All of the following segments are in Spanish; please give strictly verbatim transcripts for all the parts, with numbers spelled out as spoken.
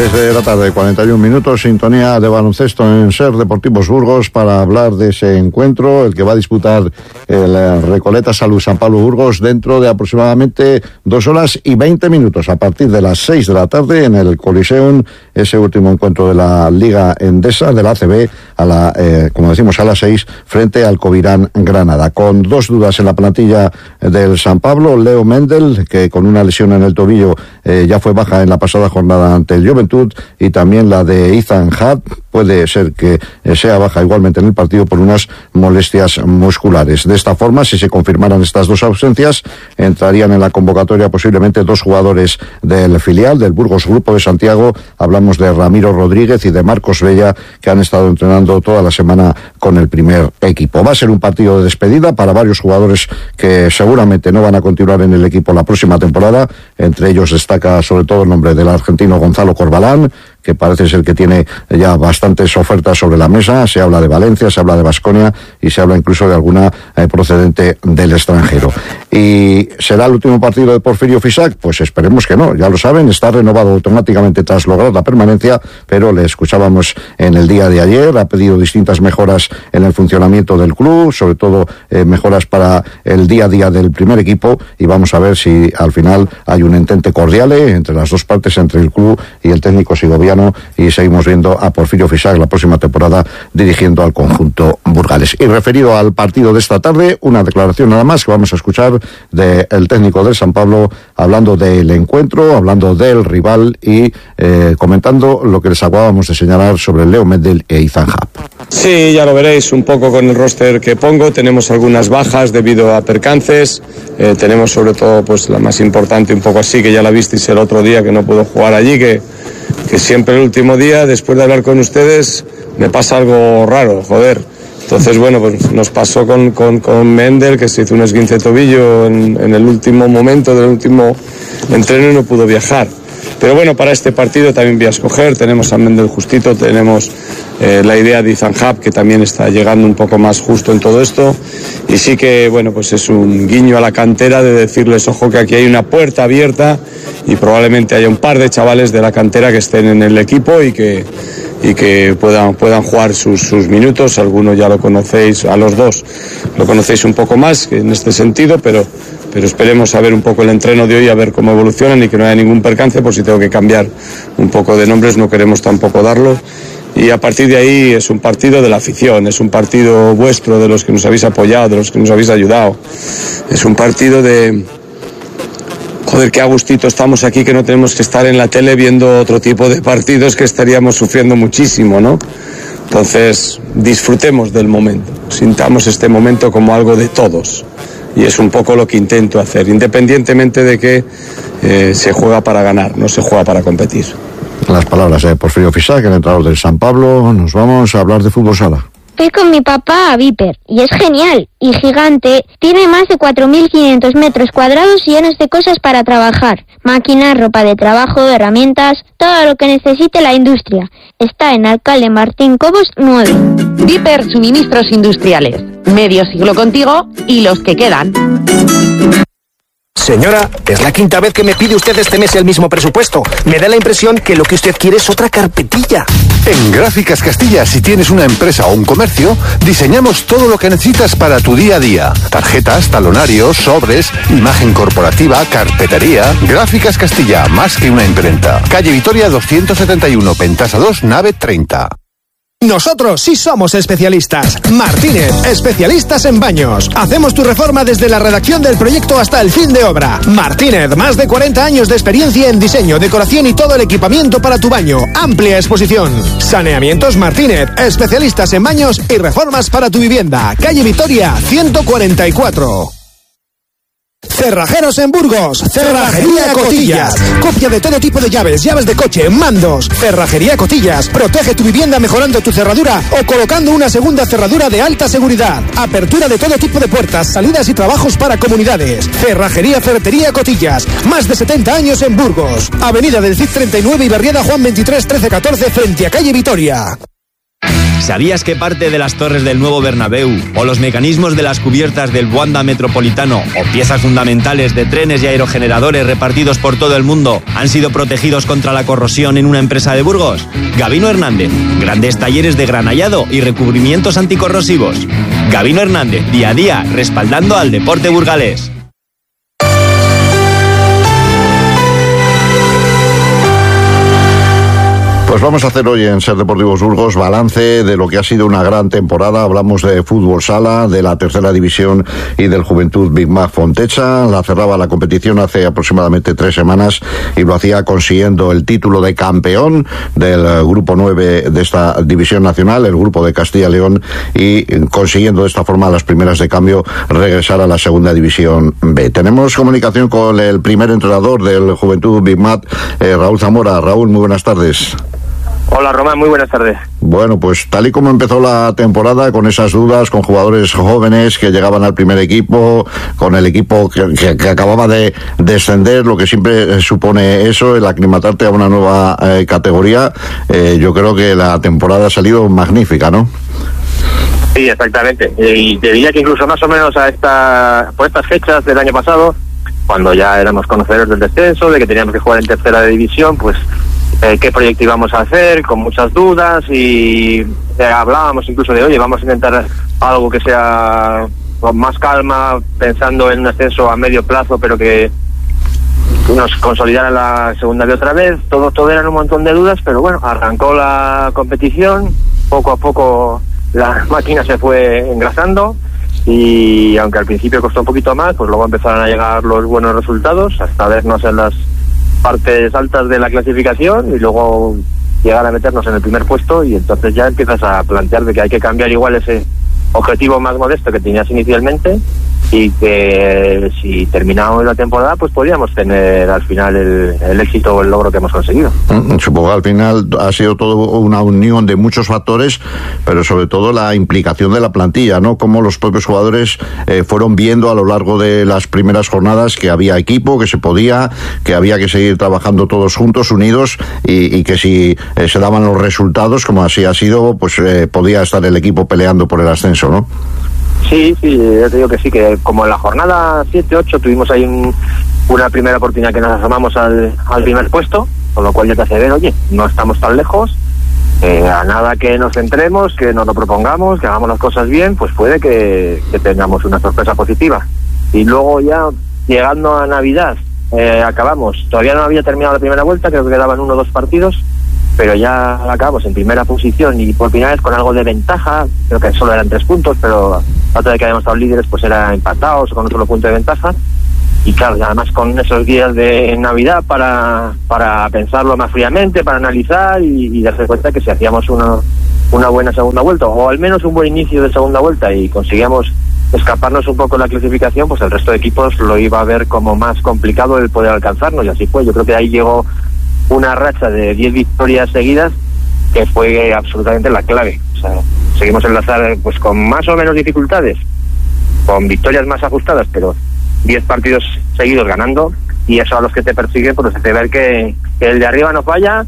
tres de la tarde, cuarenta y un minutos, sintonía de baloncesto en SER Deportivos Burgos para hablar de ese encuentro, el que va a disputar el Recoleta Salud San Pablo Burgos dentro de aproximadamente dos horas y veinte minutos, a partir de las seis de la tarde en el Coliseum, ese último encuentro de la Liga Endesa, de la A C B, a la, eh, como decimos, a las seis, frente al Covirán Granada. Con dos dudas en la plantilla del San Pablo, Leo Mendel, que con una lesión en el tobillo eh, ya fue baja en la pasada jornada ante el Juventud, y también la de Ethan Hatt, puede ser que sea baja igualmente en el partido por unas molestias musculares. De esta forma, si se confirmaran estas dos ausencias, entrarían en la convocatoria posiblemente dos jugadores del filial, del Burgos Grupo de Santiago. Hablamos de Ramiro Rodríguez y de Marcos Bella, que han estado entrenando toda la semana con el primer equipo. Va a ser un partido de despedida para varios jugadores que seguramente no van a continuar en el equipo la próxima temporada. Entre ellos destaca sobre todo el nombre del argentino Gonzalo Corbalán, que parece ser que tiene ya bastantes ofertas sobre la mesa. Se habla de Valencia, se habla de Baskonia y se habla incluso de alguna eh, procedente del extranjero. ¿Y será el último partido de Porfirio Fisac? Pues esperemos que no, ya lo saben, está renovado automáticamente tras lograr la permanencia, pero le escuchábamos en el día de ayer, ha pedido distintas mejoras en el funcionamiento del club, sobre todo eh, mejoras para el día a día del primer equipo, y vamos a ver si al final hay un entente cordial entre las dos partes, entre el club y el técnico segoviano, y seguimos viendo a Porfirio Fisac la próxima temporada dirigiendo al conjunto burgalés. Y referido al partido de esta tarde, una declaración nada más que vamos a escuchar del técnico del San Pablo, hablando del encuentro, hablando del rival y eh, comentando lo que les acabábamos de señalar sobre Leo Mendel e Ethan Hatt. Sí, ya lo veréis un poco con el roster que pongo. Tenemos algunas bajas debido a percances. Eh, tenemos sobre todo pues la más importante, un poco así, que ya la visteis el otro día, que no pudo jugar allí, que, que siempre el último día, después de hablar con ustedes, me pasa algo raro, joder. Entonces, bueno, pues nos pasó con, con, con Mendel, que se hizo un esguince de tobillo en, en el último momento del último entreno y no pudo viajar. Pero bueno, para este partido también voy a escoger, tenemos a Mendel justito, tenemos eh, la idea de Ethan Hatt, que también está llegando un poco más justo en todo esto, y sí que, bueno, pues es un guiño a la cantera de decirles, ojo, que aquí hay una puerta abierta y probablemente haya un par de chavales de la cantera que estén en el equipo y que, y que puedan, puedan jugar sus, sus minutos. Algunos ya lo conocéis, a los dos lo conocéis un poco más que en este sentido, pero... pero esperemos a ver un poco el entreno de hoy, a ver cómo evolucionan y que no haya ningún percance, por si tengo que cambiar un poco de nombres, no queremos tampoco darlo. Y a partir de ahí es un partido de la afición, es un partido vuestro, de los que nos habéis apoyado, de los que nos habéis ayudado. Es un partido de... joder, qué a gustito estamos aquí, que no tenemos que estar en la tele viendo otro tipo de partidos que estaríamos sufriendo muchísimo, ¿no? Entonces, disfrutemos del momento, sintamos este momento como algo de todos. Y es un poco lo que intento hacer, independientemente de que eh, se juega para ganar, no se juega para competir. Las palabras de Porfirio Fisac, el entrenador del San Pablo. Nos vamos a hablar de fútbol sala. Fui con mi papá a Viper y es genial y gigante. Tiene más de cuatro mil quinientos metros cuadrados llenos de cosas para trabajar. Máquinas, ropa de trabajo, herramientas, todo lo que necesite la industria. Está en Alcalde Martín Cobos nueve. Viper Suministros Industriales. Medio siglo contigo y los que quedan. Señora, es la quinta vez que me pide usted este mes el mismo presupuesto. Me da la impresión que lo que usted quiere es otra carpetilla. En Gráficas Castilla, si tienes una empresa o un comercio, diseñamos todo lo que necesitas para tu día a día. Tarjetas, talonarios, sobres, imagen corporativa, carpetería. Gráficas Castilla, más que una imprenta. Calle Vitoria doscientos setenta y uno, Pentasa dos, nave treinta. Nosotros sí somos especialistas. Martínez, especialistas en baños. Hacemos tu reforma desde la redacción del proyecto hasta el fin de obra. Martínez, más de cuarenta años de experiencia en diseño, decoración y todo el equipamiento para tu baño. Amplia exposición. Saneamientos Martínez, especialistas en baños y reformas para tu vivienda. Calle Vitoria, ciento cuarenta y cuatro. Cerrajeros en Burgos, Cerrajería Cotillas. Copia de todo tipo de llaves, llaves de coche, mandos. Cerrajería Cotillas. Protege tu vivienda mejorando tu cerradura o colocando una segunda cerradura de alta seguridad. Apertura de todo tipo de puertas, salidas y trabajos para comunidades. Cerrajería Ferretería Cotillas. Más de setenta años en Burgos. Avenida del Cid treinta y nueve y Barriada Juan veintitrés trece catorce frente a calle Vitoria. ¿Sabías que parte de las torres del nuevo Bernabéu o los mecanismos de las cubiertas del Wanda Metropolitano o piezas fundamentales de trenes y aerogeneradores repartidos por todo el mundo han sido protegidos contra la corrosión en una empresa de Burgos? Gabino Hernández, grandes talleres de granallado y recubrimientos anticorrosivos. Gabino Hernández, día a día, respaldando al deporte burgalés. Pues vamos a hacer hoy en Ser Deportivos Burgos balance de lo que ha sido una gran temporada. Hablamos de fútbol sala, de la tercera división y del Juventud Big Mac Fontecha. La cerraba la competición hace aproximadamente tres semanas y lo hacía consiguiendo el título de campeón del grupo nueve de esta división nacional, el grupo de Castilla y León, y consiguiendo de esta forma las primeras de cambio regresar a la segunda división B. Tenemos comunicación con el primer entrenador del Juventud Big Mac, eh, Raúl Zamora. Raúl, muy buenas tardes. Hola Román, muy buenas tardes. Bueno, pues tal y como empezó la temporada, con esas dudas, con jugadores jóvenes que llegaban al primer equipo, con el equipo que, que, que acababa de descender, lo que siempre supone eso, el aclimatarte a una nueva eh, categoría, eh, yo creo que la temporada ha salido magnífica, ¿no? Sí, exactamente. Y te diría que incluso más o menos a esta, por estas fechas del año pasado, cuando ya éramos conocedores del descenso, de que teníamos que jugar en tercera división, pues Eh, qué proyecto íbamos a hacer, con muchas dudas, y eh, hablábamos incluso de, oye, vamos a intentar algo que sea con más calma, pensando en un ascenso a medio plazo, pero que nos consolidara la segunda de otra vez. Todo, todo eran un montón de dudas, pero bueno, arrancó la competición, poco a poco la máquina se fue engrasando, y aunque al principio costó un poquito más, pues luego empezaron a llegar los buenos resultados, hasta vernos en las partes altas de la clasificación y luego llegar a meternos en el primer puesto, y entonces ya empiezas a plantear de que hay que cambiar igual ese objetivo más modesto que tenías inicialmente, y que si terminábamos la temporada pues podíamos tener al final el, el éxito o el logro que hemos conseguido. Mm, supongo que al final ha sido todo una unión de muchos factores, pero sobre todo la implicación de la plantilla, ¿no? Cómo los propios jugadores eh, fueron viendo a lo largo de las primeras jornadas que había equipo, que se podía, que había que seguir trabajando todos juntos, unidos, y, y que si eh, se daban los resultados, como así ha sido, pues eh, podía estar el equipo peleando por el ascenso, ¿no? Sí, sí, yo te digo que sí, que como en la jornada siete ocho tuvimos ahí un, una primera oportunidad que nos asomamos al, al primer puesto, con lo cual ya te hace ver, oye, no estamos tan lejos, eh, a nada que nos centremos, que nos lo propongamos, que hagamos las cosas bien, pues puede que, que tengamos una sorpresa positiva. Y luego ya, llegando a Navidad, eh, acabamos, todavía no había terminado la primera vuelta, creo que quedaban uno o dos partidos, pero ya acabamos en primera posición y por primera vez con algo de ventaja, creo que solo eran tres puntos, pero la otra vez que habíamos estado líderes pues era empatados o con un solo punto de ventaja, y claro, además con esos días de Navidad para para pensarlo más fríamente, para analizar y, y darse cuenta que si hacíamos una, una buena segunda vuelta, o al menos un buen inicio de segunda vuelta, y conseguíamos escaparnos un poco de la clasificación, pues el resto de equipos lo iba a ver como más complicado el poder alcanzarnos, y así fue. Yo creo que ahí llegó una racha de diez victorias seguidas que fue absolutamente la clave. O sea, seguimos enlazar pues con más o menos dificultades, con victorias más ajustadas, pero diez partidos seguidos ganando, y eso a los que te persiguen pues hace ver que, que el de arriba no falla,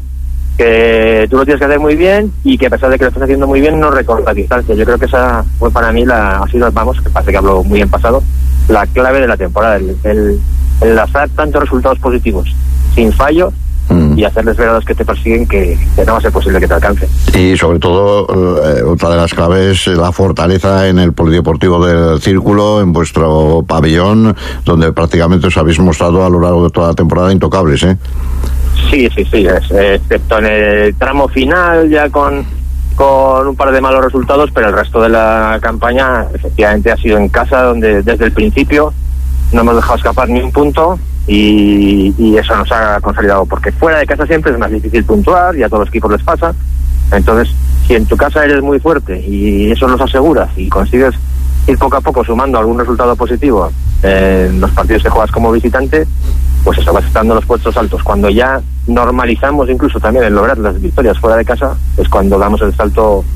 que tú lo tienes que hacer muy bien, y que a pesar de que lo estás haciendo muy bien no recorta distancia. Yo creo que esa fue para mí la, ha sido, vamos, que parece que hablo muy en pasado, la clave de la temporada, el, el, el enlazar tantos resultados positivos sin fallo y hacerles ver a los que te persiguen que, que no va a ser posible que te alcance. Y sobre todo, eh, otra de las claves es la fortaleza en el polideportivo del Círculo, en vuestro pabellón, donde prácticamente os habéis mostrado a lo largo de toda la temporada intocables, ¿eh? Sí, sí, sí, es, excepto en el tramo final, ya con, con un par de malos resultados, pero el resto de la campaña efectivamente ha sido en casa, donde desde el principio no hemos dejado escapar ni un punto. Y, y eso nos ha consolidado, porque fuera de casa siempre es más difícil puntuar, y a todos los equipos les pasa. Entonces, si en tu casa eres muy fuerte y eso los aseguras y consigues ir poco a poco sumando algún resultado positivo en los partidos que juegas como visitante, pues eso, vas estando en los puestos altos. Cuando ya normalizamos incluso también el lograr las victorias fuera de casa, es cuando damos el salto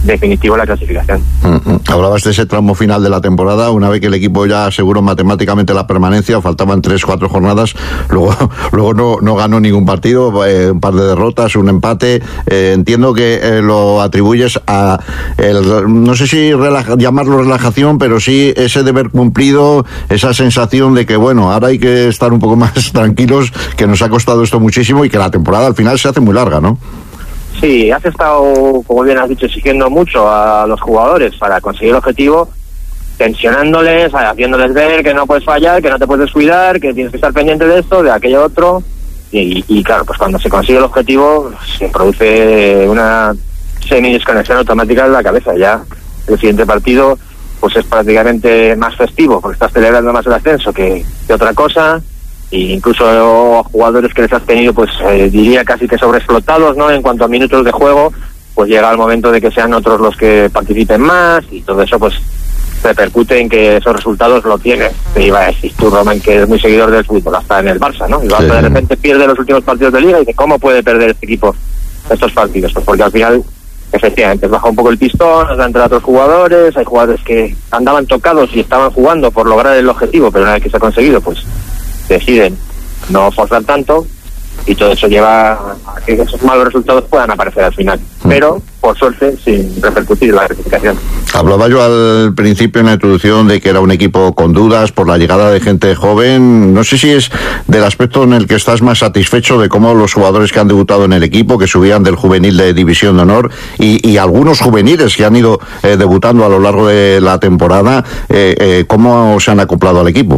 definitivo la clasificación. Uh-huh. Hablabas de ese tramo final de la temporada, una vez que el equipo ya aseguró matemáticamente la permanencia, faltaban tres, cuatro jornadas, luego luego no, no ganó ningún partido, eh, un par de derrotas, un empate. Eh, entiendo que eh, lo atribuyes a, el, no sé si relaja, llamarlo relajación, pero sí ese deber cumplido, esa sensación de que, bueno, ahora hay que estar un poco más tranquilos, que nos ha costado esto muchísimo y que la temporada al final se hace muy larga, ¿no? Sí, has estado, como bien has dicho, exigiendo mucho a los jugadores para conseguir el objetivo, tensionándoles, haciéndoles ver que no puedes fallar, que no te puedes cuidar, que tienes que estar pendiente de esto, de aquello otro, y, y claro, pues cuando se consigue el objetivo se produce una semi-desconexión automática de la cabeza. Ya el siguiente partido pues es prácticamente más festivo, porque estás celebrando más el ascenso que, que otra cosa. E incluso jugadores que les has tenido, pues eh, diría casi que sobreexplotados, ¿no? En cuanto a minutos de juego, pues llega el momento de que sean otros los que participen más, y todo eso pues repercute en que esos resultados lo tienes. Te iba a decir tú, Roman, que es muy seguidor del fútbol, hasta en el Barça, ¿no? Y Barça sí. De repente pierde los últimos partidos de Liga y dice, ¿cómo puede perder este equipo estos partidos? Pues porque al final, efectivamente, baja un poco el pistón, nos da entre otros jugadores, hay jugadores que andaban tocados y estaban jugando por lograr el objetivo, pero una vez que se ha conseguido, pues deciden no forzar tanto, y todo eso lleva a que esos malos resultados puedan aparecer al final, pero por suerte sin repercutir en la clasificación. Hablaba yo al principio en la introducción de que era un equipo con dudas por la llegada de gente joven. No sé si es del aspecto en el que estás más satisfecho de cómo los jugadores que han debutado en el equipo, que subían del juvenil de División de Honor, y, y algunos juveniles que han ido eh, debutando a lo largo de la temporada, eh, eh, cómo se han acoplado al equipo.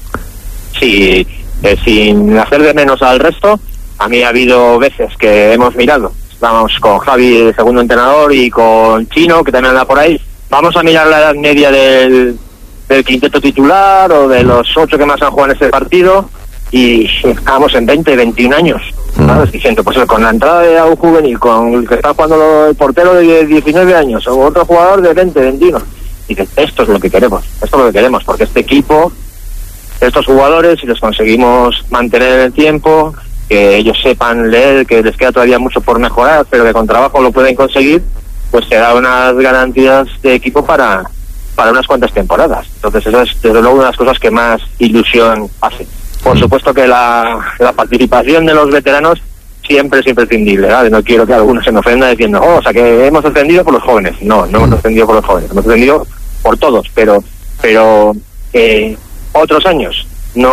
Sí, eh, sin hacer de menos al resto, a mí ha habido veces que hemos mirado, vamos con Javi, el segundo entrenador, y con Chino, que también anda por ahí, vamos a mirar la edad media del, del quinteto titular o de los ocho que más han jugado en ese partido, y estamos en veinte, veintiún años, ¿sabes? Diciendo, pues con la entrada de un juvenil, con el que está jugando el portero de diecinueve años, o otro jugador de veinte, veintiuno, y que esto es lo que queremos, esto es lo que queremos, porque este equipo, estos jugadores, si los conseguimos mantener en el tiempo, que ellos sepan leer, que les queda todavía mucho por mejorar, pero que con trabajo lo pueden conseguir, pues te da unas garantías de equipo para, para unas cuantas temporadas. Entonces eso es desde luego una de las cosas que más ilusión hace. Por supuesto que la, la participación de los veteranos siempre es imprescindible, ¿verdad? No quiero que alguno se me ofenda diciendo, oh, o sea que hemos defendido por los jóvenes. No, no hemos defendido por los jóvenes, hemos defendido por todos, pero pero eh, otros años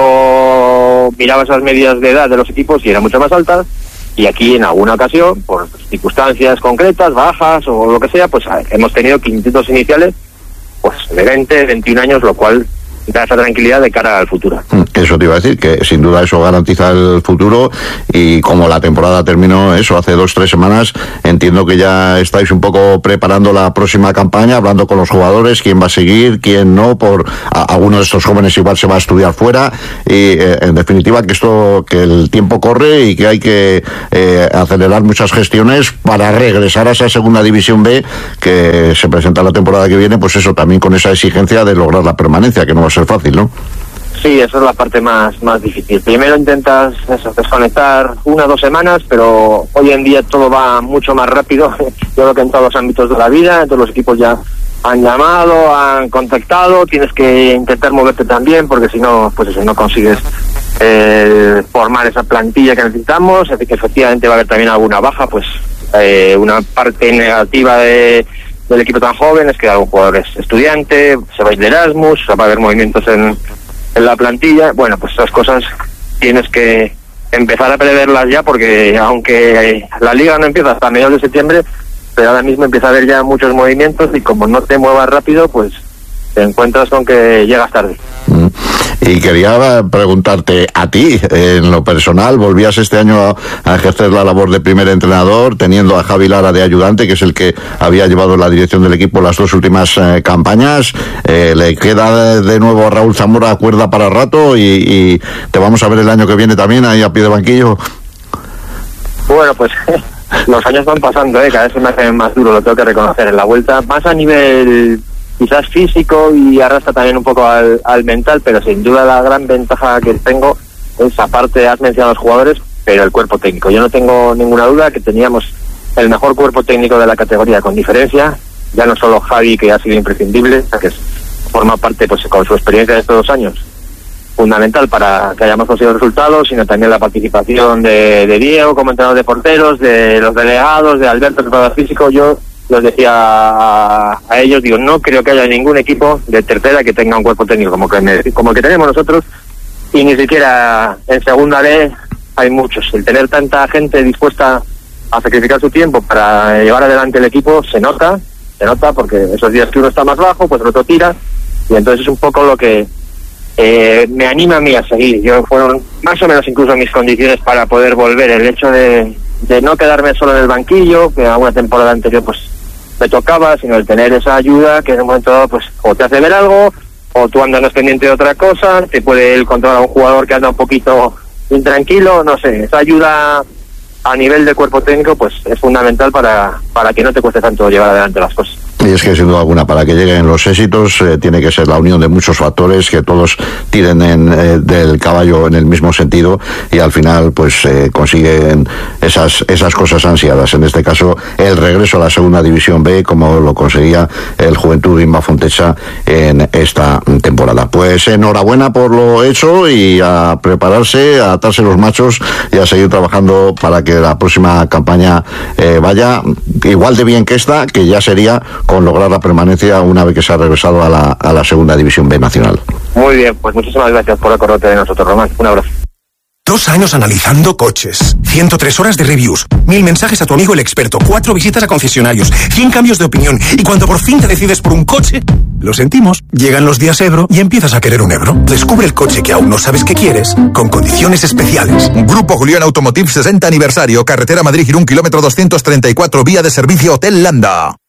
no miraba esas medidas de edad de los equipos y eran mucho más altas, y aquí en alguna ocasión, por circunstancias concretas, bajas o lo que sea, pues hemos tenido quintetos iniciales pues de veinte, veintiún años, lo cual da esa tranquilidad de cara al futuro. Eso te iba a decir, que sin duda eso garantiza el futuro, y como la temporada terminó eso hace dos, tres semanas, entiendo que ya estáis un poco preparando la próxima campaña, hablando con los jugadores, quién va a seguir, quién no, por a, alguno de estos jóvenes igual se va a estudiar fuera, y eh, en definitiva que esto, que el tiempo corre y que hay que eh, acelerar muchas gestiones para regresar a esa segunda división B que se presenta la temporada que viene, pues eso también con esa exigencia de lograr la permanencia, que no va a ser fácil, ¿no? Sí, esa es la parte más más difícil. Primero intentas eso, desconectar una o dos semanas, pero hoy en día todo va mucho más rápido. Yo creo que en todos los ámbitos de la vida, todos los equipos ya han llamado, han contactado, tienes que intentar moverte también, porque si no, pues eso, no consigues eh, formar esa plantilla que necesitamos. Así que efectivamente va a haber también alguna baja, pues eh, una parte negativa de del equipo tan joven es que algún jugador es estudiante, se va a ir de Erasmus, va a haber movimientos en, en la plantilla. Bueno, pues esas cosas tienes que empezar a preverlas ya, porque aunque la liga no empieza hasta mediados de septiembre, pero ahora mismo empieza a haber ya muchos movimientos, y como no te muevas rápido, pues te encuentras con que llegas tarde. Y quería preguntarte a ti, en lo personal, volvías este año a, a ejercer la labor de primer entrenador, teniendo a Javi Lara de ayudante, que es el que había llevado la dirección del equipo las dos últimas eh, campañas. Eh, le queda de nuevo a Raúl Zamora cuerda para rato, y, y te vamos a ver el año que viene también ahí a pie de banquillo. Bueno, pues los años van pasando, ¿eh? Cada vez se me hace más duro, lo tengo que reconocer. En la vuelta, más a nivel quizás físico, y arrastra también un poco al, al mental, pero sin duda la gran ventaja que tengo es, aparte, has mencionado a los jugadores, pero el cuerpo técnico. Yo no tengo ninguna duda que teníamos el mejor cuerpo técnico de la categoría, con diferencia, ya no solo Javi, que ha sido imprescindible, que es, forma parte, pues con su experiencia de estos dos años, fundamental para que hayamos conseguido resultados, sino también la participación de, de Diego como entrenador de porteros, de los delegados, de Alberto, el preparador físico. Yo les decía a, a ellos, digo, no creo que haya ningún equipo de tercera que tenga un cuerpo técnico como, que, como el que tenemos nosotros, y ni siquiera en segunda B hay muchos. El tener tanta gente dispuesta a sacrificar su tiempo para llevar adelante el equipo se nota, se nota porque esos días que uno está más bajo, pues el otro tira, y entonces es un poco lo que eh, me anima a mí a seguir. Yo fueron más o menos incluso mis condiciones para poder volver, el hecho de, de no quedarme solo en el banquillo, que alguna temporada anterior pues me tocaba, sino el tener esa ayuda que en un momento dado pues o te hace ver algo, o tú andas pendiente de otra cosa, te puede el controlar a un jugador que anda un poquito intranquilo, no sé, esa ayuda a nivel de cuerpo técnico pues es fundamental para, para que no te cueste tanto llevar adelante las cosas. Y es que sin duda alguna, para que lleguen los éxitos eh, tiene que ser la unión de muchos factores, que todos tiren en, eh, del caballo en el mismo sentido, y al final pues eh, consiguen esas esas cosas ansiadas. En este caso, el regreso a la segunda división B, como lo conseguía el Juventud Inma Fontecha en esta temporada. Pues enhorabuena por lo hecho, y a prepararse, a atarse los machos y a seguir trabajando para que la próxima campaña eh, vaya igual de bien que esta, que ya sería con lograr la permanencia una vez que se ha regresado a la, a la segunda división B nacional. Muy bien, pues muchísimas gracias por acordarte de nosotros, Román. Un abrazo. Dos años analizando coches, ciento tres horas de reviews, mil mensajes a tu amigo el experto, cuatro visitas a concesionarios, cien cambios de opinión, y cuando por fin te decides por un coche, lo sentimos, llegan los días Ebro y empiezas a querer un Ebro. Descubre el coche que aún no sabes que quieres, con condiciones especiales. Grupo Julián Automotive sesenta aniversario, carretera Madrid-Irún, kilómetro doscientos treinta y cuatro, vía de servicio Hotel Landa.